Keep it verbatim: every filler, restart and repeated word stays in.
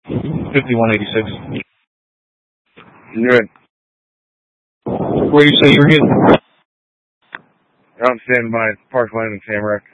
fifty-one eighty-six. Good. Where you say you're hitting? I'm standing by Park Lane and Tamarack.